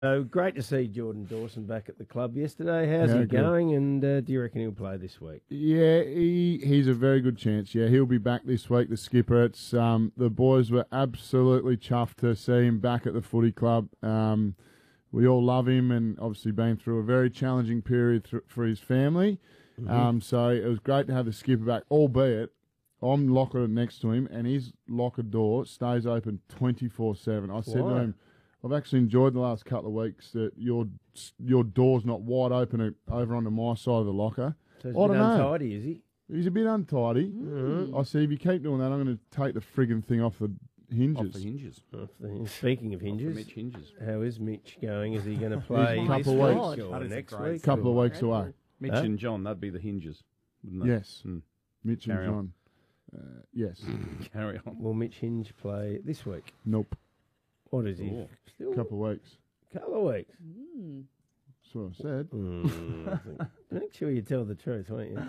Great to see Jordan Dawson back at the club yesterday. How's he going? And do you reckon he'll play this week? Yeah, he's a very good chance. Yeah, he'll be back this week. The skipper. It's the boys were absolutely chuffed to see him back at the footy club. We all love him, and obviously been through a very challenging period for his family. So it was great to have the skipper back. Albeit, I'm locker next to him, and his locker door stays open 24/7. I said to him, I've actually enjoyed the last couple of weeks that your door's not wide open over onto my side of the locker. So he's a bit untidy, is he? He's a bit untidy. I said, if you keep doing that, I'm going to take the frigging thing off the hinges. Off the hinges. Speaking of hinges, Mitch hinges. How is Mitch going? Is he going to play a couple this of week or next week? Couple of weeks away. Mitch and John, that'd be the hinges, wouldn't they? Yes. Mitch and John. Yes. Carry on. Will Mitch Hinge play this week? Nope. What is he? Still? Couple of weeks. Couple of weeks. That's what I said. Make sure you tell the truth, won't you?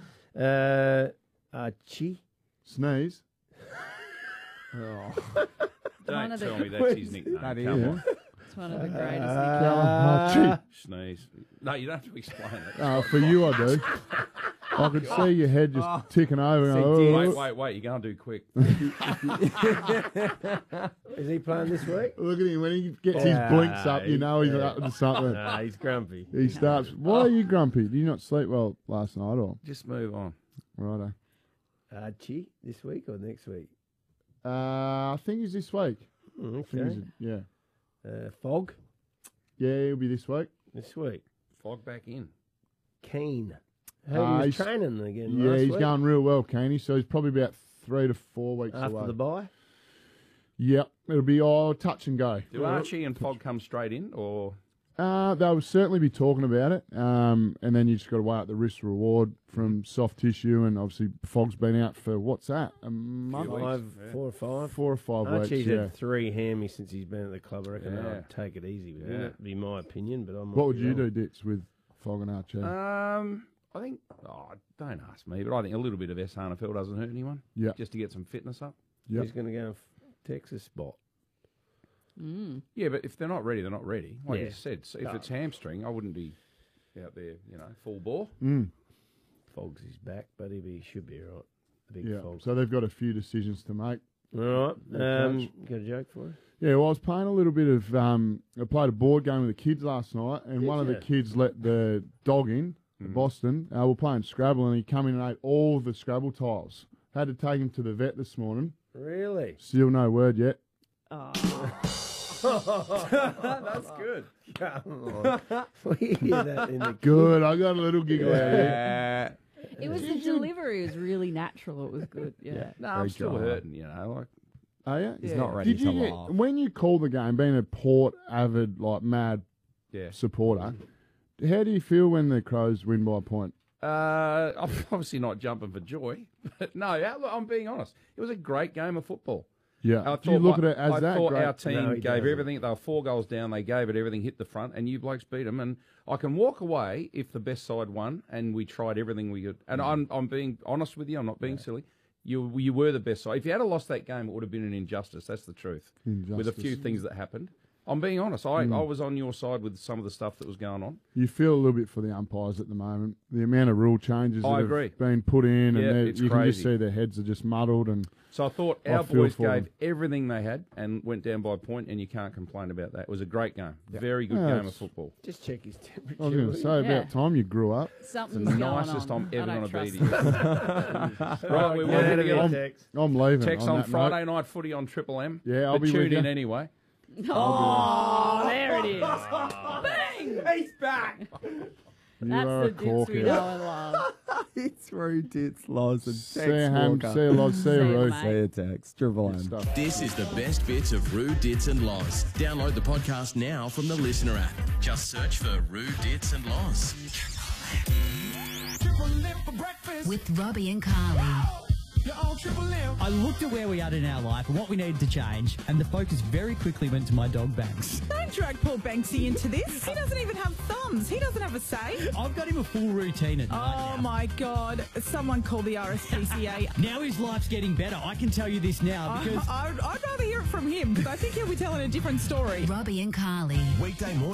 Archie? Sneeze? Don't tell me that's his nickname. That Come on. It's one of the greatest nicknames. Sneeze. No, you don't have to explain it. For you, I do. I could see your head just ticking over. Wait, you're going to do quick. Is he playing this week? Look at him. When he gets his blinks up, you know he's up to something. Nah, he's grumpy. He starts, why are you grumpy? Did you not sleep well last night? Or Just move on. Righto. Archie, this week or next week? I think he's this week. Okay. Yeah. Fog? Yeah, he'll be this week. This week. Fog back in. Keen. He was training again last he's week. going real well, Keeney. So he's probably about 3 to 4 weeks away. After the bye? Yep. It'll be touch and go. Do Archie and Fog come straight in, or...? They'll certainly be talking about it. And then you just got to weigh up the risk reward from soft tissue. And obviously, Fog's been out for, what's that, a month? 4 or 5? 4 or 5 weeks, Archie's had 3 hammies since he's been at the club. I reckon I'd take it easy with him. That'd be my opinion, but I'm not. What would you do, Ditz, with Fog and Archie? I think, don't ask me, but I think a little bit of SANFL doesn't hurt anyone. Yeah. Just to get some fitness up. Yep. He's going to go Texas spot. Yeah, but if they're not ready, they're not ready. Like you said, so if it's hamstring, I wouldn't be out there, full bore. Fog's his back, but he should be all right. Big Fog. So they've got a few decisions to make. All right. Got a joke for us? Yeah, well, I was playing a little bit of... I played a board game with the kids last night, and one of the kids let the dog in, Boston. We're playing Scrabble, and he come in and ate all the Scrabble tiles. Had to take him to the vet this morning. Really? Still no word yet. That's good. Come on. We hear that in the Good. I got a little giggle out of it. It was the delivery. It was really natural. It was good. Yeah. No, I'm still hurting, like... Oh, yeah? He's not ready to laugh. When you call the game, being a Port avid, mad supporter, how do you feel when the Crows win by a point? I'm obviously not jumping for joy, but no, I'm being honest. It was a great game of football. Yeah. Do you look at it as that? I thought great? our team gave everything. They were 4 goals down. They gave it everything, hit the front, and you blokes beat them. And I can walk away if the best side won, and we tried everything we could. And I'm being honest with you. I'm not being silly. You were the best side. If you had lost that game, it would have been an injustice. That's the truth. With a few things that happened. I'm being honest. I was on your side with some of the stuff that was going on. You feel a little bit for the umpires at the moment. The amount of rule changes that have been put in, and you can just see their heads are just muddled. And so I thought our boys gave everything they had and went down by a point, and you can't complain about that. It was a great game. Very good game of football. Just check his temperature. I was going to say, about time you grew up. Something's the going nicest on. I'm ever going to be to you. Right, we're working together. I'm leaving. Text on Friday night footy on Triple M. Yeah, I'll be tune with you. in anyway. Oh, there it is. Bang! He's back. That's the Ditz we know and love. It's Roo, Ditz, Loz, and See Tex you, Ham. Walker. See you, Loz. See you, Roo. mate. See you, Tex. Triple M. This is the best bits of Roo, Ditz and Loz. Download the podcast now from the Listener app. Just search for Roo, Ditz and Loz. With Robbie and Carly. I looked at where we are in our life and what we needed to change, and the focus very quickly went to my dog Banks. Don't drag poor Banksy into this. He doesn't even have thumbs. He doesn't have a say. I've got him a full routine at night Oh, now. my God. Someone call the RSPCA. Now his life's getting better. I can tell you this now because... I'd rather hear it from him because I think he'll be telling a different story. Robbie and Carly. Weekday morning.